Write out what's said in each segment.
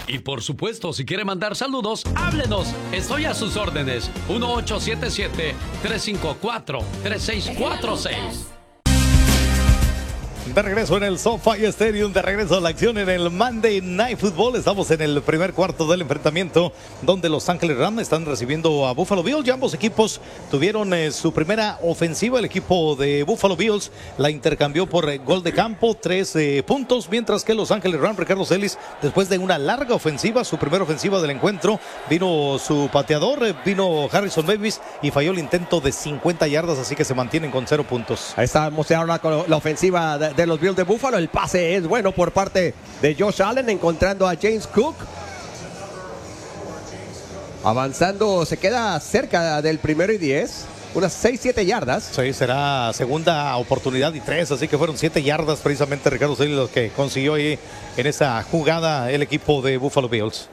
Y por supuesto, si quiere mandar saludos, háblenos. Estoy a sus órdenes. 1877-354-3646. De regreso en el SoFi Stadium, de regreso a la acción en el Monday Night Football. Estamos en el primer cuarto del enfrentamiento, donde Los Ángeles Rams están recibiendo a Buffalo Bills. Ya ambos equipos tuvieron su primera ofensiva. El equipo de Buffalo Bills la intercambió por gol de campo, 3 puntos, mientras que Los Ángeles Rams, Ricardo Celis, después de una larga ofensiva, su primera ofensiva del encuentro, vino su pateador, vino Harrison Davis y falló el intento de 50 yardas, así que se mantienen con 0 puntos. Ahí estamos ahora con la ofensiva de los Bills de Buffalo. El pase es bueno por parte de Josh Allen, encontrando a James Cook. Avanzando, se queda cerca del 1º y 10. Unas 6-7 yardas. Sí, será segunda oportunidad y 3, así que fueron 7 yardas precisamente, Ricardo Celis, lo que consiguió ahí en esa jugada el equipo de Buffalo Bills.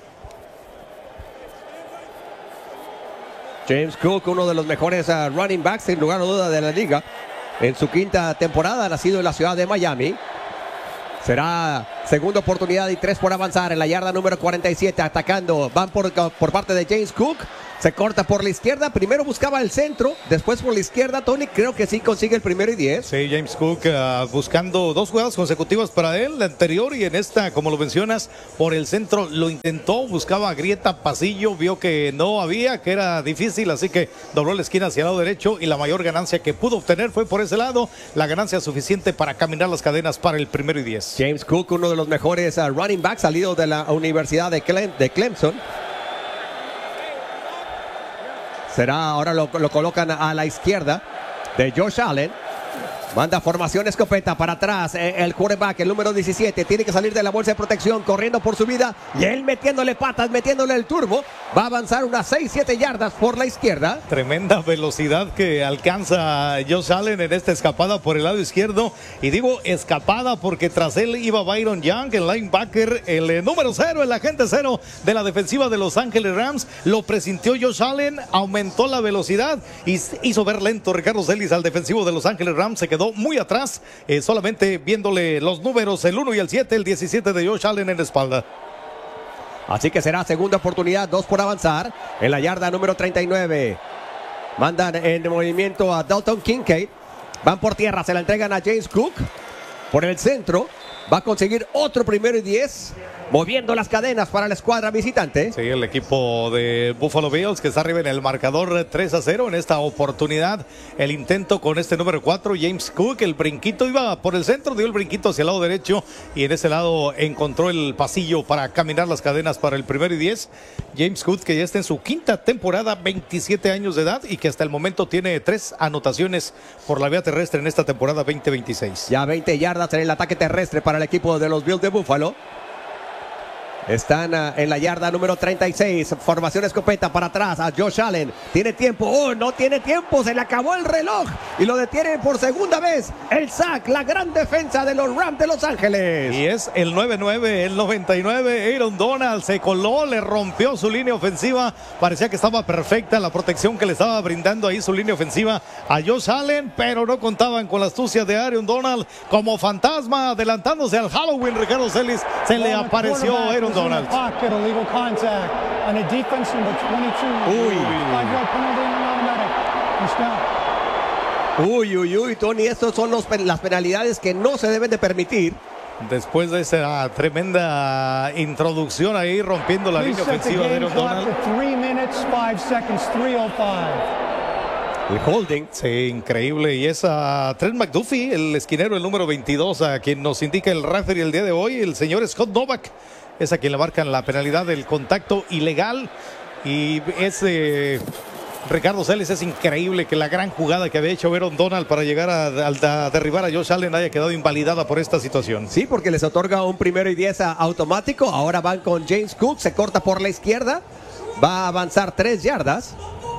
James Cook, uno de los mejores running backs sin lugar a duda de la liga. En su quinta temporada, nacido en la ciudad de Miami. Será segunda oportunidad y 3 por avanzar en la yarda número 47. Atacando, van por parte de James Cook. Se corta por la izquierda. Primero buscaba el centro, después por la izquierda. Tony, creo que sí consigue el 1º y 10. Sí, James Cook buscando 2 jugadas consecutivas para él, la anterior y en esta, como lo mencionas, por el centro lo intentó, buscaba grieta, pasillo, vio que no había, que era difícil, así que dobló la esquina hacia el lado derecho y la mayor ganancia que pudo obtener fue por ese lado, la ganancia suficiente para caminar las cadenas para el 1º y 10. James Cook, uno de los mejores running backs salido de la Universidad de Clemson. Será, ahora lo colocan a la izquierda de Josh Allen. Manda formación escopeta para atrás. El quarterback, el número 17, tiene que salir de la bolsa de protección, corriendo por su vida. Y él metiéndole patas, metiéndole el turbo. Va a avanzar unas 6-7 yardas por la izquierda. Tremenda velocidad que alcanza Josh Allen en esta escapada por el lado izquierdo. Y digo escapada porque tras él iba Byron Young, el linebacker, el número 0, el agente 0 de la defensiva de Los Ángeles Rams. Lo presintió Josh Allen, aumentó la velocidad y hizo ver lento Ricardo Celis al defensivo de Los Ángeles Rams. Se quedó muy atrás, solamente viéndole los números, el 1 y el 7, el 17 de Josh Allen en la espalda. Así que será segunda oportunidad, 2 por avanzar en la yarda número 39. Mandan en movimiento a Dalton Kincaid. Van por tierra, se la entregan a James Cook. Por el centro, va a conseguir otro 1º y 10. Moviendo las cadenas para la escuadra visitante. Sí, el equipo de Buffalo Bills que está arriba en el marcador 3-0 en esta oportunidad. El intento con este número 4, James Cook, el brinquito iba por el centro, dio el brinquito hacia el lado derecho y en ese lado encontró el pasillo para caminar las cadenas para el 1º y 10. James Cook, que ya está en su quinta temporada, 27 años de edad y que hasta el momento tiene 3 anotaciones por la vía terrestre en esta temporada 2026. Ya 20 yardas en el ataque terrestre para el equipo de los Bills de Buffalo. Están en la yarda número 36. Formación escopeta para atrás a Josh Allen. Tiene tiempo. Oh, no tiene tiempo. Se le acabó el reloj. Y lo detienen por segunda vez. El sack, la gran defensa de los Rams de Los Ángeles. Y es el 9-9, el 99. Aaron Donald se coló, le rompió su línea ofensiva. Parecía que estaba perfecta la protección que le estaba brindando ahí su línea ofensiva a Josh Allen. Pero no contaban con la astucia de Aaron Donald como fantasma adelantándose al Halloween. Ricardo Celis, se le apareció Aaron Donald. Uy, Tony, estos son las penalidades que no se deben de permitir. Después de esa tremenda introducción ahí, rompiendo la línea ofensiva de Aaron Donald. El holding. Sí, increíble. Y es a Trent McDuffie, el esquinero, el número 22, a quien nos indica el referee el día de hoy, el señor Scott Novak. Es a quien le marcan la penalidad del contacto ilegal. Y es Ricardo Celis, es increíble que la gran jugada que había hecho Aaron Donald para llegar a derribar a Josh Allen haya quedado invalidada por esta situación. Sí, porque les otorga un 1º y 10 automático. Ahora van con James Cook, se corta por la izquierda. Va a avanzar 3 yardas.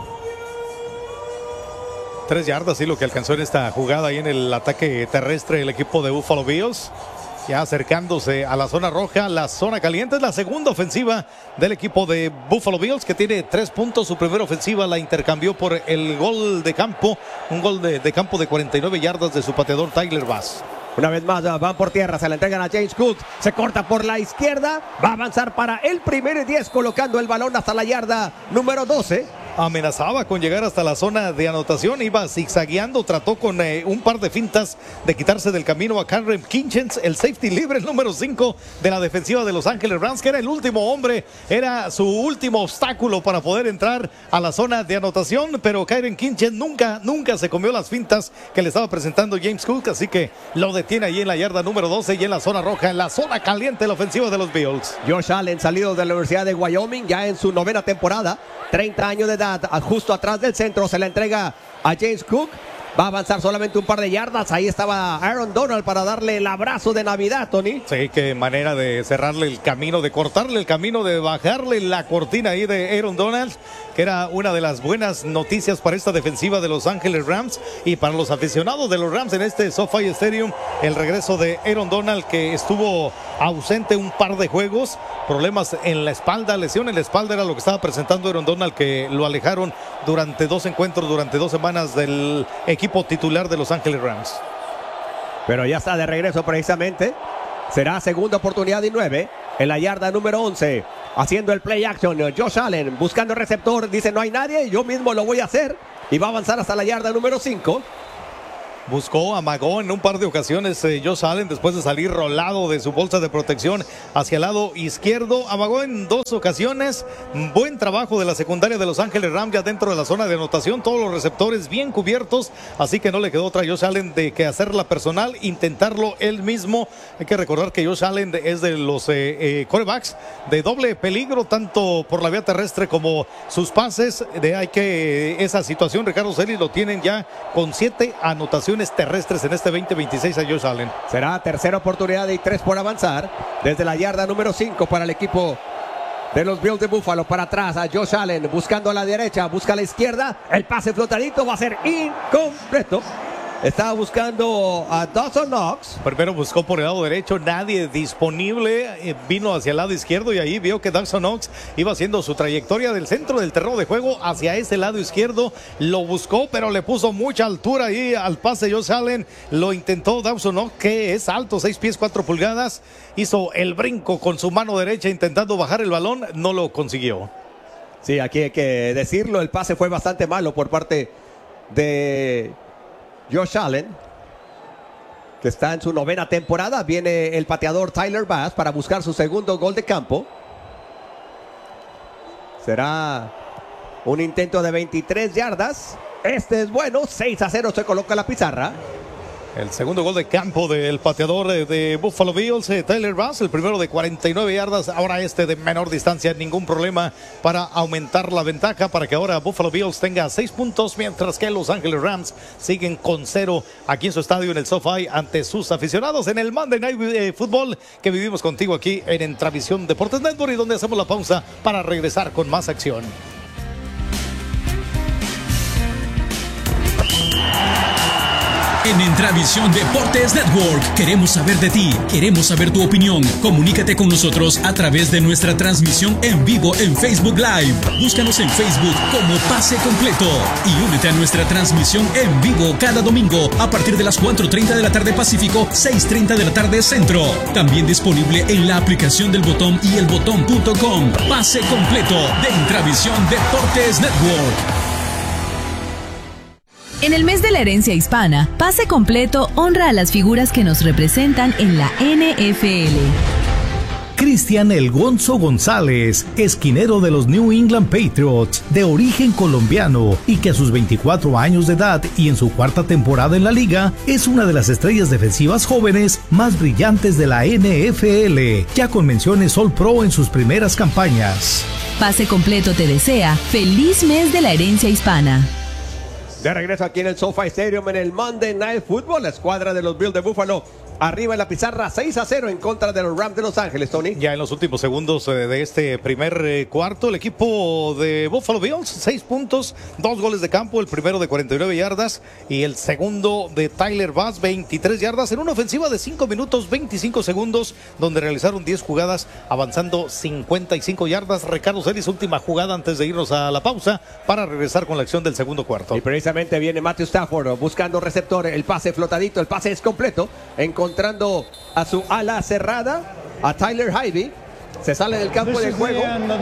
3 yardas, sí, lo que alcanzó en esta jugada ahí en el ataque terrestre el equipo de Buffalo Bills. Ya acercándose a la zona roja, la zona caliente. Es la segunda ofensiva del equipo de Buffalo Bills, que tiene 3 puntos. Su primera ofensiva la intercambió por el gol de campo. Un gol de campo de 49 yardas de su pateador Tyler Bass. Una vez más van por tierra, se la entregan a James Cook, se corta por la izquierda, va a avanzar para el primer y 10, colocando el balón hasta la yarda número 12. Amenazaba con llegar hasta la zona de anotación, iba zigzagueando, trató con un par de fintas de quitarse del camino a Cameron Kinchens, el safety libre, el número 5 de la defensiva de Los Ángeles Rams, que era el último hombre, era su último obstáculo para poder entrar a la zona de anotación, pero Cameron Kinchens nunca se comió las fintas que le estaba presentando James Cook, así que lo detiene ahí en la yarda número 12 y en la zona roja, en la zona caliente, la ofensiva de los Bills. Josh Allen, salido de la Universidad de Wyoming, ya en su 9ª temporada, 30 años de edad, justo atrás del centro, se la entrega a James Cook, va a avanzar solamente un par de yardas, ahí estaba Aaron Donald para darle el abrazo de Navidad, Tony. Sí, qué manera de cerrarle el camino, de cortarle el camino, de bajarle la cortina ahí de Aaron Donald, que era una de las buenas noticias para esta defensiva de Los Ángeles Rams y para los aficionados de los Rams en este SoFi Stadium, el regreso de Aaron Donald, que estuvo ausente un par de juegos, problemas en la espalda, lesión en la espalda era lo que estaba presentando Aaron Donald, que lo alejaron durante 2 encuentros, durante 2 semanas del equipo titular de Los Ángeles Rams. Pero ya está de regreso precisamente, será segunda oportunidad y 9, en la yarda número 11, haciendo el play action, Josh Allen buscando receptor, dice no hay nadie, yo mismo lo voy a hacer, y va a avanzar hasta la yarda número 5. Buscó, amagó en un par de ocasiones Josh Allen después de salir rolado de su bolsa de protección hacia el lado izquierdo. Amagó en 2 ocasiones. Buen trabajo de la secundaria de Los Ángeles Rams ya dentro de la zona de anotación. Todos los receptores bien cubiertos. Así que no le quedó otra a Josh Allen de que hacerla personal, intentarlo él mismo. Hay que recordar que Josh Allen es de los quarterbacks de doble peligro, tanto por la vía terrestre como sus pases. Esa situación, Ricardo Celis, lo tienen ya con 7 anotaciones terrestres en este 2026 a Josh Allen. Será tercera oportunidad y 3 por avanzar desde la yarda número 5 para el equipo de los Bills de Buffalo. Para atrás a Josh Allen buscando a la derecha, busca a la izquierda, el pase flotadito va a ser incompleto. Estaba buscando a Dawson Knox. Primero buscó por el lado derecho, nadie disponible, vino hacia el lado izquierdo y ahí vio que Dawson Knox iba haciendo su trayectoria del centro del terreno de juego hacia ese lado izquierdo. Lo buscó, pero le puso mucha altura ahí al pase Josh Allen. Lo intentó Dawson Knox, que es alto, 6 pies 4 pulgadas. Hizo el brinco con su mano derecha intentando bajar el balón, no lo consiguió. Sí, aquí hay que decirlo, el pase fue bastante malo por parte de Josh Allen, que está en su 9ª temporada. Viene el pateador Tyler Bass para buscar su segundo gol de campo. Será un intento de 23 yardas. Este es bueno, 6-0 se coloca la pizarra. El segundo gol de campo del pateador de Buffalo Bills, Tyler Bass, el primero de 49 yardas, ahora este de menor distancia, ningún problema para aumentar la ventaja, para que ahora Buffalo Bills tenga 6 puntos, mientras que Los Ángeles Rams siguen con 0 aquí en su estadio en el SoFi ante sus aficionados en el Monday Night Football que vivimos contigo aquí en Intravisión Deportes Network, y donde hacemos la pausa para regresar con más acción. En Intravisión Deportes Network queremos saber de ti, queremos saber tu opinión. Comunícate con nosotros a través de nuestra transmisión en vivo en Facebook Live. Búscanos en Facebook como Pase Completo y únete a nuestra transmisión en vivo cada domingo a partir de las 4:30 de la tarde Pacífico, 6:30 de la tarde Centro. También disponible en la aplicación del Botón y elbotón.com. Pase Completo de Intravisión Deportes Network. En el mes de la herencia hispana, Pase Completo honra a las figuras que nos representan en la NFL. Cristian El Gonzo González, esquinero de los New England Patriots, de origen colombiano y que a sus 24 años de edad y en su 4ª temporada en la liga, es una de las estrellas defensivas jóvenes más brillantes de la NFL, ya con menciones All Pro en sus primeras campañas. Pase Completo te desea feliz mes de la herencia hispana. De regreso aquí en el SoFi Stadium en el Monday Night Football, la escuadra de los Bills de Buffalo arriba en la pizarra 6-0 en contra de los Rams de Los Ángeles, Tony. Ya en los últimos segundos de este primer cuarto, el equipo de Buffalo Bills, 6 puntos, 2 goles de campo, el primero de 49 yardas y el segundo de Tyler Bass, 23 yardas, en una ofensiva de 5 minutos, 25 segundos, donde realizaron 10 jugadas, avanzando 55 yardas. Ricardo Celis, última jugada antes de irnos a la pausa, para regresar con la acción del segundo cuarto. Y precisamente viene Matthew Stafford buscando receptor, el pase flotadito, el pase es completo, encontrando a su ala cerrada, a Tyler Higbee, se sale del campo de juego.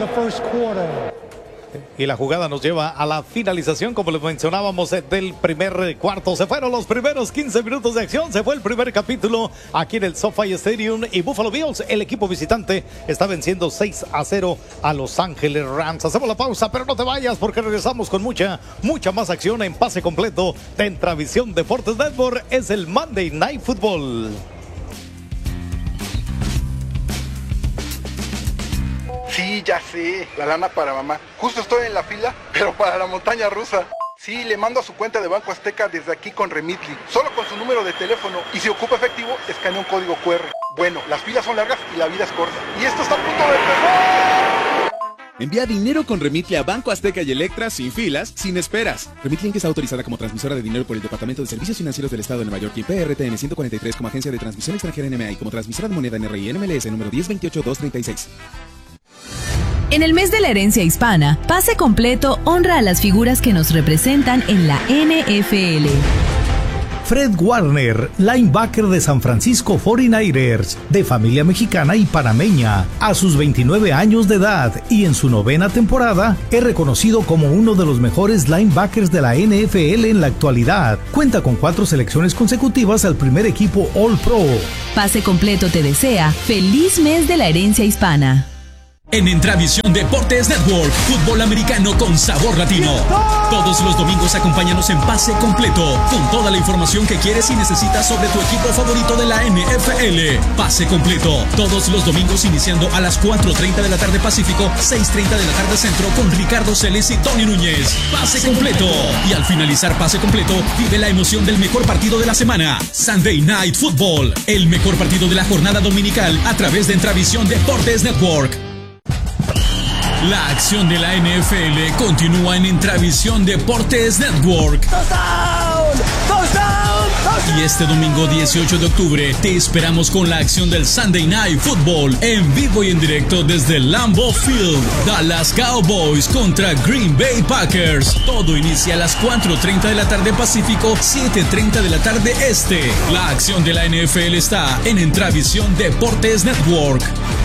Y la jugada nos lleva a la finalización, como les mencionábamos, del primer cuarto. Se fueron los primeros 15 minutos de acción, se fue el primer capítulo aquí en el SoFi Stadium, y Buffalo Bills, el equipo visitante, está venciendo 6-0 a Los Ángeles Rams. Hacemos la pausa, pero no te vayas, porque regresamos con mucha más acción en pase completo de Intravisión Deportes Network. Es el Monday Night Football. Sí, ya sé, la lana para mamá. Justo estoy en la fila, pero para la montaña rusa. Sí, le mando a su cuenta de Banco Azteca desde aquí con Remitly, solo con su número de teléfono, y si ocupa efectivo, escanea un código QR. Bueno, las filas son largas y la vida es corta. Y esto está a punto de empezar. Envía dinero con Remitly a Banco Azteca y Electra sin filas, sin esperas. Remitly Inc. está autorizada como transmisora de dinero por el Departamento de Servicios Financieros del Estado de Nueva York y PRTN 143 como agencia de transmisión extranjera NMA y como transmisora de moneda NRI NMLS número 1028236. En el mes de la herencia hispana, Pase Completo honra a las figuras que nos representan en la NFL. Fred Warner, linebacker de San Francisco 49ers, de familia mexicana y panameña, a sus 29 años de edad y en su 9ª temporada, es reconocido como uno de los mejores linebackers de la NFL en la actualidad. Cuenta con 4 selecciones consecutivas al primer equipo All Pro. Pase Completo te desea feliz mes de la herencia hispana. En Intravisión Deportes Network, fútbol americano con sabor latino. Todos los domingos acompáñanos en Pase Completo, con toda la información que quieres y necesitas sobre tu equipo favorito de la NFL. Pase Completo, todos los domingos iniciando a las 4:30 de la tarde Pacífico, 6:30 de la tarde Centro, con Ricardo Celis y Tony Núñez. Pase Completo. Y al finalizar Pase Completo, vive la emoción del mejor partido de la semana, Sunday Night Football, el mejor partido de la jornada dominical a través de Intravisión Deportes Network. La acción de la NFL continúa en Intravisión Deportes Network. Y este domingo 18 de octubre te esperamos con la acción del Sunday Night Football en vivo y en directo desde Lambeau Field. Dallas Cowboys contra Green Bay Packers. Todo inicia a las 4:30 de la tarde Pacífico, 7:30 de la tarde Este. La acción de la NFL está en Intravisión Deportes Network.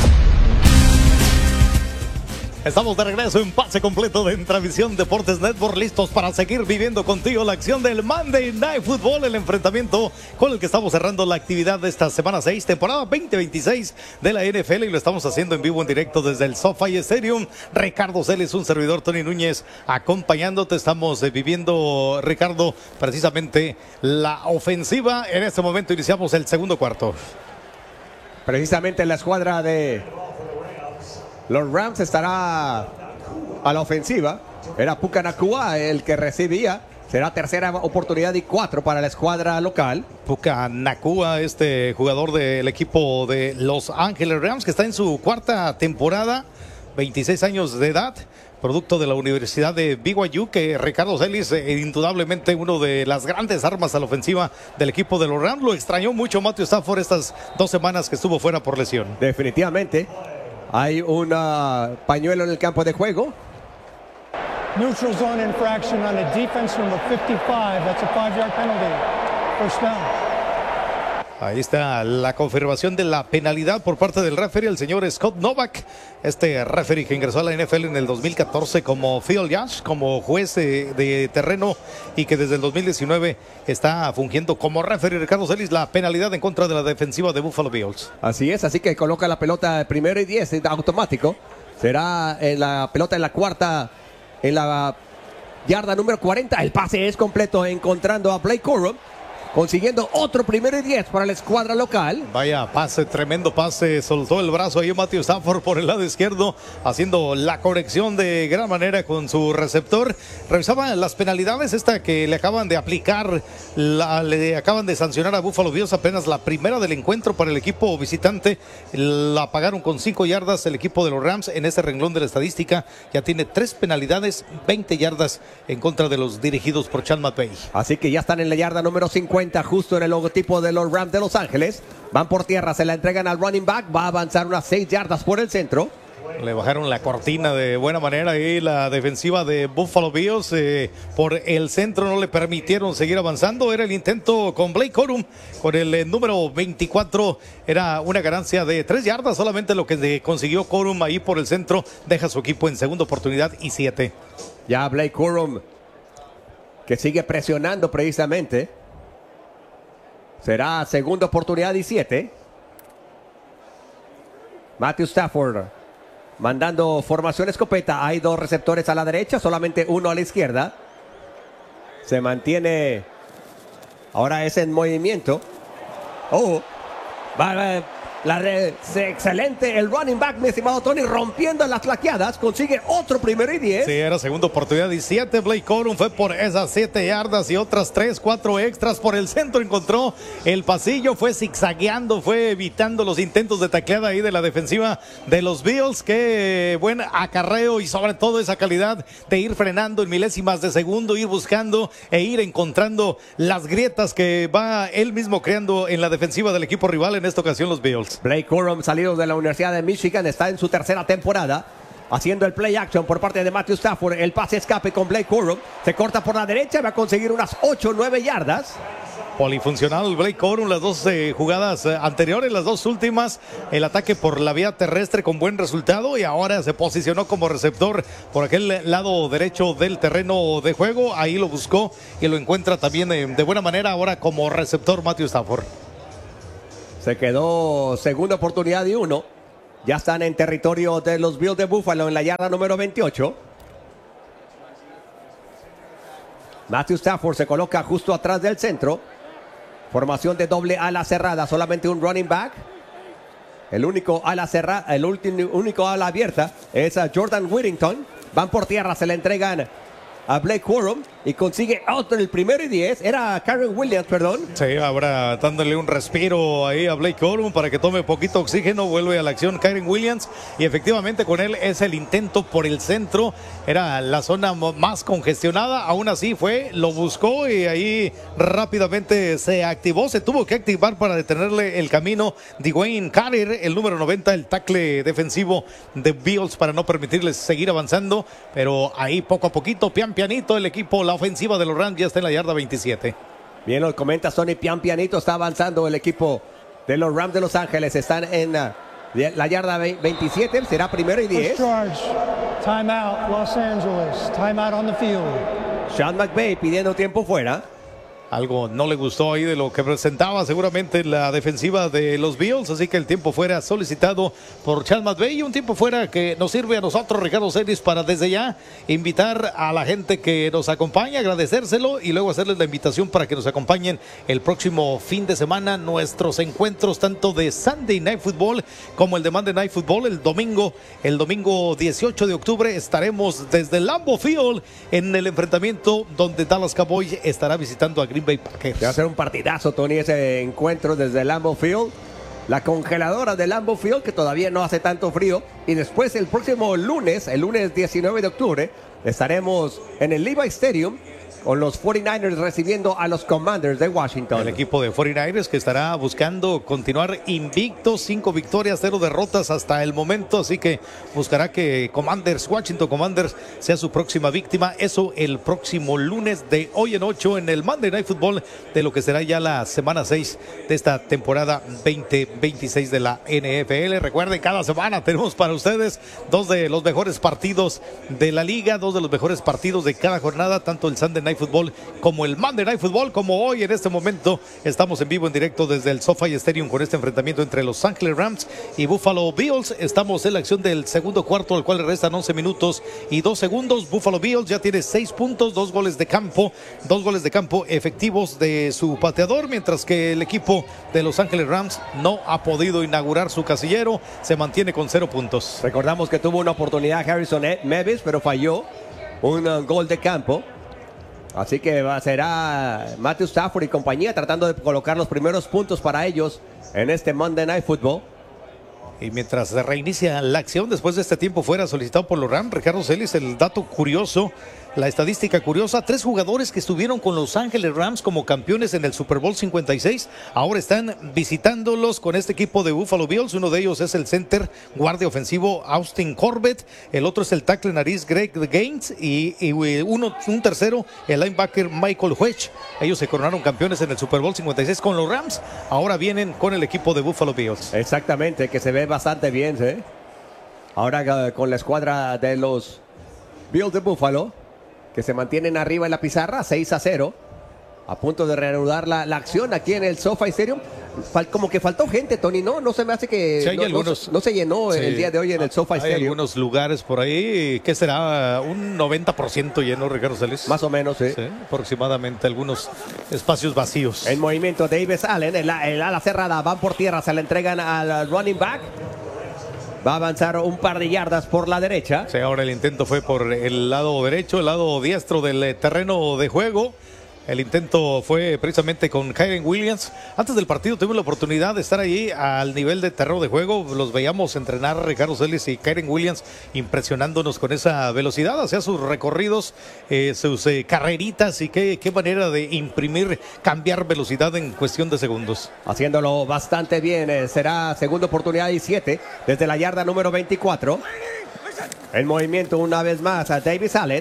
Estamos de regreso en Pase Completo de Intravisión Deportes Network, listos para seguir viviendo contigo la acción del Monday Night Football, el enfrentamiento con el que estamos cerrando la actividad de esta semana 6, temporada 2026 de la NFL, y lo estamos haciendo en vivo, en directo desde el SoFi Stadium. Ricardo Celis, un servidor, Tony Núñez, acompañándote. Estamos viviendo, Ricardo, precisamente la ofensiva. En este momento iniciamos el segundo cuarto. Precisamente la escuadra de los Rams estará a la ofensiva. Era Puka Nacua el que recibía. Será tercera oportunidad y 4 para la escuadra local. Puka Nacua, este jugador del equipo de Los Ángeles Rams, que está en su 4ª temporada, 26 años de edad, producto de la Universidad de BYU, que Ricardo Celis, indudablemente uno de las grandes armas a la ofensiva del equipo de los Rams. Lo extrañó mucho Matthew Stafford estas 2 semanas que estuvo fuera por lesión. Definitivamente. Hay un pañuelo en el campo de juego. Neutral zone infraction on the defense number 55. That's a 5-yard penalty. First down. Ahí está la confirmación de la penalidad por parte del referee, el señor Scott Novak. Este referee que ingresó a la NFL en el 2014 como field judge, como juez de terreno, y que desde el 2019 está fungiendo como referee. Ricardo Celis, la penalidad en contra de la defensiva de Buffalo Bills. Así es, así que coloca la pelota primero y 10 automático. Será la pelota en la 4ª, en la yarda número 40. El pase es completo, encontrando a Blake Corum. consiguiendo otro 1º y 10 para la escuadra local. Vaya pase, tremendo pase, soltó el brazo ahí Matthew Stafford por el lado izquierdo, haciendo la corrección de gran manera con su receptor. Revisaba las penalidades, esta que le acaban de aplicar, le acaban de sancionar a Buffalo Bills, apenas la primera del encuentro para el equipo visitante. La pagaron con 5 yardas el equipo de los Rams. En este renglón de la estadística ya tiene 3 penalidades, 20 yardas en contra de los dirigidos por Sean McVay. Así que ya están en la yarda número 50, justo en el logotipo de los Rams de Los Ángeles. Van por tierra, se la entregan al running back, va a avanzar unas 6 yardas por el centro. Le bajaron la cortina de buena manera ahí la defensiva de Buffalo Bills. Por el centro no le permitieron seguir avanzando. Era el intento con Blake Corum, con el número 24. Era una ganancia de 3 yardas, solamente lo que consiguió Corum ahí por el centro. Deja a su equipo en segunda oportunidad y 7. Ya Blake Corum, que sigue presionando precisamente. Será segunda oportunidad y 7. Matthew Stafford mandando formación escopeta. Hay 2 receptores a la derecha, solamente 1 a la izquierda. Se mantiene. Ahora es en movimiento. Excelente el running back, mi estimado Tony, rompiendo las claqueadas, consigue otro 1º y 10. Sí, era segunda oportunidad y 7. Blake Corum fue por esas 7 yardas y otras 3, 4 extras por el centro. Encontró el pasillo, fue zigzagueando, fue evitando los intentos de tacleada ahí de la defensiva de los Bills. Qué buen acarreo y sobre todo esa calidad de ir frenando en milésimas de segundo, ir buscando e ir encontrando las grietas que va él mismo creando en la defensiva del equipo rival, en esta ocasión los Bills. Blake Corum, salido de la Universidad de Michigan, está en su tercera temporada, haciendo el play action por parte de Matthew Stafford. El pase escape con Blake Corum, se corta por la derecha, va a conseguir unas 8 o 9 yardas. Polifuncional Blake Corum, las 2 jugadas anteriores, las 2 últimas, el ataque por la vía terrestre con buen resultado, y ahora se posicionó como receptor por aquel lado derecho del terreno de juego. Ahí lo buscó y lo encuentra también de buena manera ahora como receptor Matthew Stafford. Se quedó segunda oportunidad y 1. Ya están en territorio de los Bills de Buffalo en la yarda número 28. Matthew Stafford se coloca justo atrás del centro. Formación de doble ala cerrada, solamente un running back. El único ala cerrada, único ala abierta es a Jordan Whittington. Van por tierra, se le entregan a Blake Corum y consigue otro el 1º y 10. Era Kyren Williams, perdón. Sí, ahora dándole un respiro ahí a Blake Corum para que tome poquito oxígeno. Vuelve a la acción Kyren Williams y efectivamente con él es el intento por el centro. Era la zona más congestionada, aún así lo buscó y ahí rápidamente se activó. Se tuvo que activar para detenerle el camino Dwayne Carter, el número 90, el tackle defensivo de Bills, para no permitirles seguir avanzando, pero ahí poco a poquito, pianito, el equipo, la ofensiva de los Rams ya está en la yarda 27. Bien, lo comenta Sony, pianito está avanzando el equipo de los Rams de Los Ángeles. Están en la yarda 27, será 1º y 10. Timeout, Los Angeles. Timeout on the field. Sean McVay pidiendo tiempo fuera. Algo no le gustó ahí de lo que presentaba seguramente la defensiva de los Bills, así que el tiempo fuera solicitado por Sean McVay, y un tiempo fuera que nos sirve a nosotros, Ricardo Celis, para desde ya invitar a la gente que nos acompaña, agradecérselo y luego hacerles la invitación para que nos acompañen el próximo fin de semana, nuestros encuentros tanto de Sunday Night Football como el de Monday Night Football. El domingo 18 de octubre estaremos desde Lambeau Field en el enfrentamiento donde Dallas Cowboys estará visitando a Green Bay Packers. Va a ser un partidazo, Tony, ese encuentro desde Lambeau Field. La congeladora de Lambeau Field, que todavía no hace tanto frío. Y después el próximo lunes, el lunes 19 de octubre, estaremos en el Levi Stadium con los 49ers recibiendo a los Commanders de Washington. El equipo de 49ers que estará buscando continuar invicto, 5 victorias, 0 derrotas hasta el momento, así que buscará que Washington Commanders sea su próxima víctima. Eso el próximo lunes de hoy en 8 en el Monday Night Football de lo que será ya la semana 6 de esta temporada 2026 de la NFL. Recuerden, cada semana tenemos para ustedes 2 de los mejores partidos de la liga, 2 de los mejores partidos de cada jornada, tanto el Sunday Night Night Football como el Monday Night Football, como hoy en este momento estamos en vivo en directo desde el SoFi Stadium con este enfrentamiento entre Los Ángeles Rams y Buffalo Bills. Estamos en la acción del segundo cuarto, al cual le restan 11 minutos y 2 segundos. Buffalo Bills ya tiene 6 puntos, 2 goles de campo efectivos de su pateador, mientras que el equipo de Los Ángeles Rams no ha podido inaugurar su casillero, se mantiene con 0 puntos. Recordamos que tuvo una oportunidad Harrison Mevis, pero falló un gol de campo. Así que será Matthew Stafford y compañía tratando de colocar los primeros puntos para ellos en este Monday Night Football. Y mientras se reinicia la acción después de este tiempo fuera solicitado por los Rams, Ricardo Celis, el dato curioso, la estadística curiosa: 3 jugadores que estuvieron con Los Ángeles Rams como campeones en el Super Bowl 56, ahora están visitándolos con este equipo de Buffalo Bills. Uno de ellos es el center guardia ofensivo Austin Corbett, el otro es el tackle nariz Greg Gaines y un tercero, el linebacker Michael Wedge. Ellos se coronaron campeones en el Super Bowl 56 con los Rams, ahora vienen con el equipo de Buffalo Bills. Exactamente, que se ve bastante bien, ¿sí? Ahora con la escuadra de los Bills de Buffalo, que se mantienen arriba en la pizarra, 6-0, a punto de reanudar la acción aquí en el SoFi Stadium. Como que faltó gente, Tony, ¿no? No se me hace que Sí, no se llenó el día de hoy en el SoFi Stadium. Hay algunos lugares por ahí, ¿qué será? Un 90% lleno, Ricardo Celis. Más o menos, sí. Aproximadamente, algunos espacios vacíos. En movimiento, Davis Allen, el ala cerrada, van por tierra, se la entregan al running back. Va a avanzar un par de yardas por la derecha. Sí, ahora el intento fue por el lado derecho, el lado diestro del terreno de juego. El intento fue precisamente con Kyren Williams. Antes del partido tuvimos la oportunidad de estar allí al nivel de terreno de juego. Los veíamos entrenar, Ricardo Celis y Kyren Williams, impresionándonos con esa velocidad, hacia sus recorridos, sus carreritas, y qué manera de imprimir, cambiar velocidad en cuestión de segundos. Haciéndolo bastante bien. Será segunda oportunidad y 7 desde la yarda número 24. El movimiento una vez más a Davis Allen.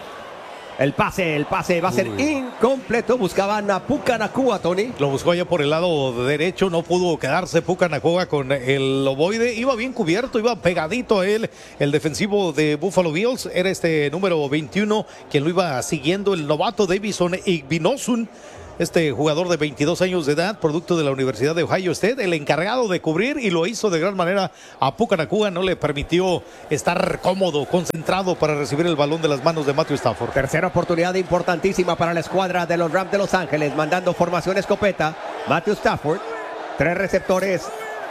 El pase va a ser incompleto. Buscaban a Puka Nacua, Tony. Lo buscó allá por el lado derecho, no pudo quedarse Puka Nacua con el ovoide. Iba bien cubierto, iba pegadito a él. El defensivo de Buffalo Bills era este número 21, quien lo iba siguiendo, el novato Davison Igbinosun. Este jugador de 22 años de edad, producto de la Universidad de Ohio State, el encargado de cubrir, y lo hizo de gran manera a Puka Nacua. No le permitió estar cómodo, concentrado para recibir el balón de las manos de Matthew Stafford. Tercera oportunidad importantísima para la escuadra de los Rams de Los Ángeles, mandando formación escopeta. Matthew Stafford, 3 receptores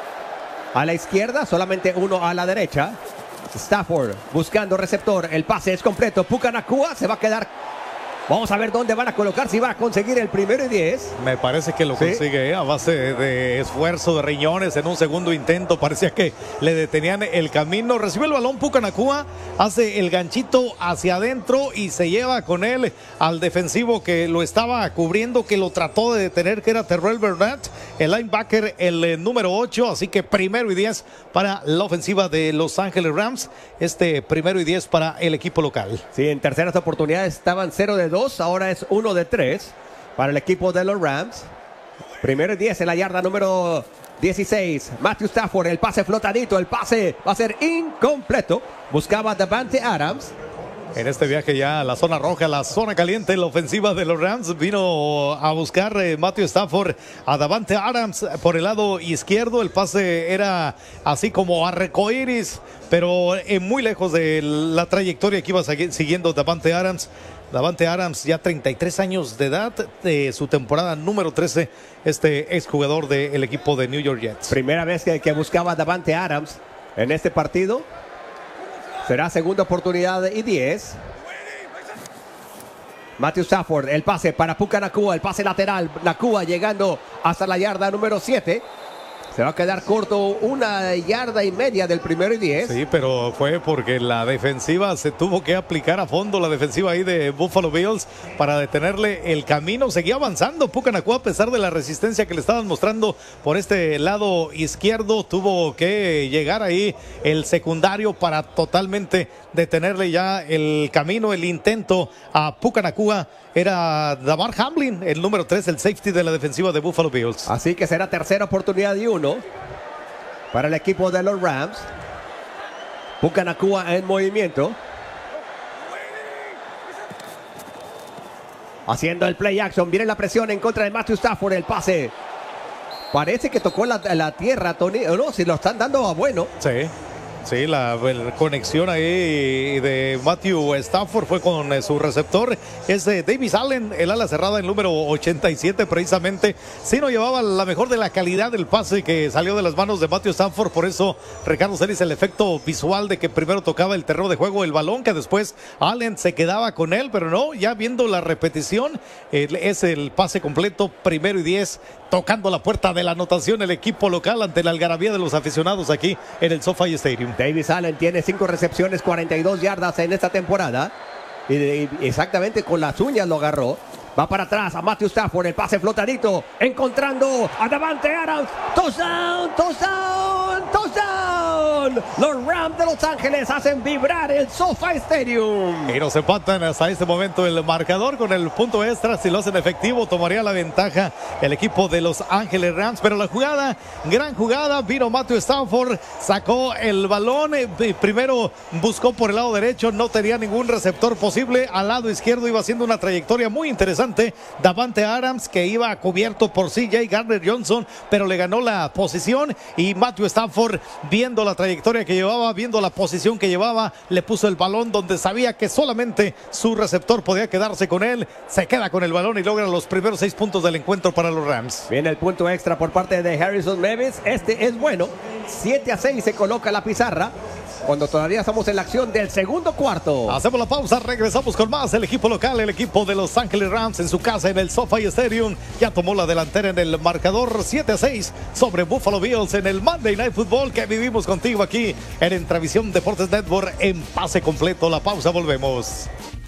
a la izquierda, solamente uno a la derecha. Stafford buscando receptor, el pase es completo. Puka Nacua se va a quedar. Vamos a ver dónde van a colocar, si va a conseguir el primero y 10. Me parece que lo consigue a base de esfuerzo, de riñones. En un segundo intento parecía que le detenían el camino. Recibe el balón Puka Nacua, hace el ganchito hacia adentro y se lleva con él al defensivo que lo estaba cubriendo, que lo trató de detener, que era Terrell Burnett, el linebacker, el número 8. Así que primero y 10 para la ofensiva de Los Ángeles Rams. Primero y 10 para el equipo local. Sí, en terceras oportunidades estaban 0 de 2. Ahora es 1 de 3 para el equipo de los Rams. Primero y 10 en la yarda número 16. Matthew Stafford, el pase flotadito, el pase va a ser incompleto. Buscaba a Davante Adams. En este viaje ya a la zona roja, la zona caliente, la ofensiva de los Rams vino a buscar Matthew Stafford a Davante Adams por el lado izquierdo. El pase era así como arcoíris, pero muy lejos de la trayectoria que iba siguiendo Davante Adams. Davante Adams, ya 33 años de edad, de su temporada número 13, este exjugador del equipo de New York Jets. Primera vez que buscaba Davante Adams en este partido. Será segunda oportunidad y 10. Matthew Stafford, el pase para Puka Nacua, el pase lateral. Nacua llegando hasta la yarda número 7. Se va a quedar corto 1 yarda y media del primero y 10. Sí, pero fue porque la defensiva se tuvo que aplicar a fondo, la defensiva ahí de Buffalo Bills, para detenerle el camino. Seguía avanzando Puka Nacua a pesar de la resistencia que le estaban mostrando por este lado izquierdo. Tuvo que llegar ahí el secundario para totalmente detenerle ya el camino, el intento a Puka Nacua. Era Damar Hamlin, el número 3, el safety de la defensiva de Buffalo Bills. Así que será tercera oportunidad y 1 para el equipo de los Rams. Puka Nacua en movimiento. haciendo el play action. Viene la presión en contra de Matthew Stafford. El pase parece que tocó la tierra, Tony. No, si lo están dando a bueno. Sí, la conexión ahí de Matthew Stafford fue con su receptor. Es Davis Allen, el ala cerrada, el número 87 precisamente. Sí, no llevaba la mejor de la calidad del pase que salió de las manos de Matthew Stafford. Por eso Ricardo Celis, el efecto visual de que primero tocaba el terreno de juego el balón, que después Allen se quedaba con él. Pero no, ya viendo la repetición, es el pase completo, 1st y 10. Tocando la puerta de la anotación el equipo local ante la algarabía de los aficionados aquí en el SoFi Stadium. Davis Allen tiene 5 recepciones, 42 yardas en esta temporada. Y exactamente con las uñas lo agarró. Va para atrás a Matthew Stafford, el pase flotadito, encontrando a Davante Adams. Touchdown, touchdown, touchdown. Los Rams de Los Ángeles hacen vibrar el SoFi Stadium. Y nos empatan hasta este momento el marcador con el punto extra. Si lo hacen efectivo, tomaría la ventaja el equipo de Los Ángeles Rams. Pero la jugada, gran jugada, vino Matthew Stafford, sacó el balón. Primero buscó por el lado derecho, no tenía ningún receptor posible. Al lado izquierdo iba haciendo una trayectoria muy interesante Davante Adams, que iba cubierto por CJ Gardner-Johnson, pero le ganó la posición. Y Matthew Stafford, viendo la trayectoria que llevaba, viendo la posición que llevaba, le puso el balón donde sabía que solamente su receptor podía quedarse con él. Se queda con el balón y logra los primeros 6 puntos del encuentro para los Rams. Viene el punto extra por parte de Harrison Mevis. Este es bueno. 7-6 se coloca la pizarra cuando todavía estamos en la acción del segundo cuarto. Hacemos la pausa, regresamos con más. El equipo local, el equipo de Los Ángeles Rams en su casa en el SoFi Stadium, ya tomó la delantera en el marcador 7-6 sobre Buffalo Bills en el Monday Night Football que vivimos contigo aquí en Entravisión Deportes Network en pase completo. La pausa, volvemos.